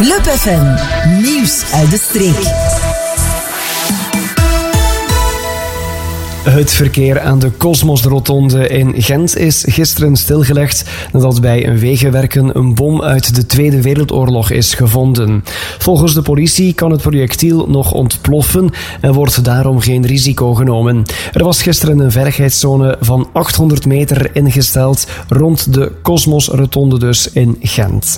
Club FM, nieuws uit de streek. Het verkeer aan de Cosmos-rotonde in Gent is gisteren stilgelegd nadat bij een wegenwerken een bom uit de Tweede Wereldoorlog is gevonden. Volgens de politie kan het projectiel nog ontploffen en wordt daarom geen risico genomen. Er was gisteren een veiligheidszone van 800 meter ingesteld rond de Cosmos-rotonde dus in Gent.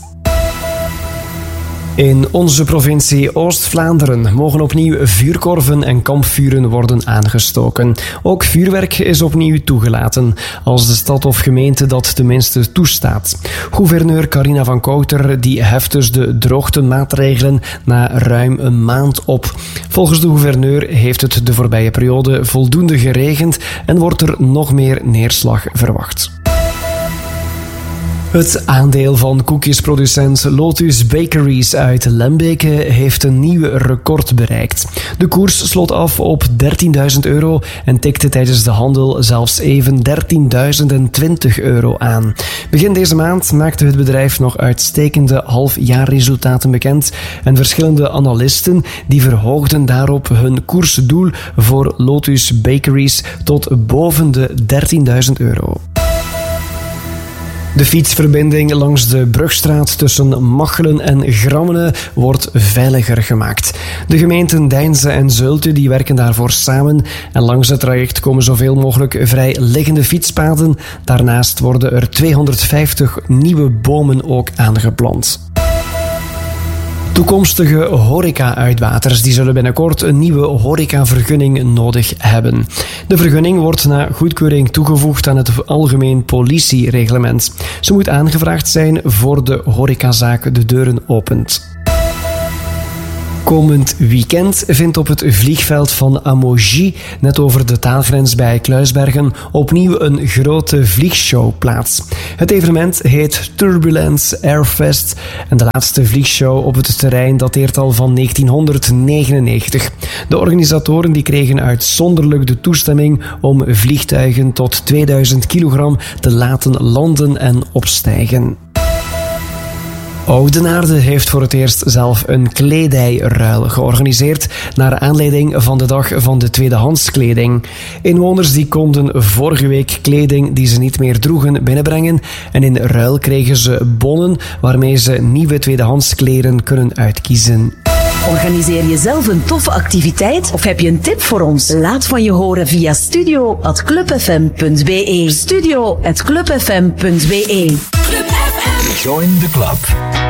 In onze provincie Oost-Vlaanderen mogen opnieuw vuurkorven en kampvuren worden aangestoken. Ook vuurwerk is opnieuw toegelaten, als de stad of gemeente dat tenminste toestaat. Gouverneur Carina van Kouter die heft dus de droogtemaatregelen na ruim een maand op. Volgens de gouverneur heeft het de voorbije periode voldoende geregend en wordt er nog meer neerslag verwacht. Het aandeel van koekjesproducent Lotus Bakeries uit Lembeke heeft een nieuw record bereikt. De koers sloot af op €13.000 en tikte tijdens de handel zelfs even €13.020 aan. Begin deze maand maakte het bedrijf nog uitstekende halfjaarresultaten bekend en verschillende analisten die verhoogden daarop hun koersdoel voor Lotus Bakeries tot boven de €13.000. De fietsverbinding langs de Brugstraat tussen Machelen en Grammelen wordt veiliger gemaakt. De gemeenten Deinze en Zulte die werken daarvoor samen en langs het traject komen zoveel mogelijk vrij liggende fietspaden. Daarnaast worden er 250 nieuwe bomen ook aangeplant. Toekomstige horeca-uitbaters die zullen binnenkort een nieuwe horecavergunning nodig hebben. De vergunning wordt na goedkeuring toegevoegd aan het algemeen politiereglement. Ze moet aangevraagd zijn voor de horecazaak de deuren opent. Komend weekend vindt op het vliegveld van Amogy, net over de taalgrens bij Kluisbergen, opnieuw een grote vliegshow plaats. Het evenement heet Turbulence Airfest en de laatste vliegshow op het terrein dateert al van 1999. De organisatoren die kregen uitzonderlijk de toestemming om vliegtuigen tot 2000 kilogram te laten landen en opstijgen. Oudenaarde heeft voor het eerst zelf een kledijruil georganiseerd naar aanleiding van de dag van de tweedehandskleding. Inwoners die konden vorige week kleding die ze niet meer droegen binnenbrengen en in ruil kregen ze bonnen waarmee ze nieuwe tweedehandskleren kunnen uitkiezen. Organiseer je zelf een toffe activiteit of heb je een tip voor ons? Laat van je horen via studio@clubfm.be. Studio@clubfm.be. Club FM. Join the club.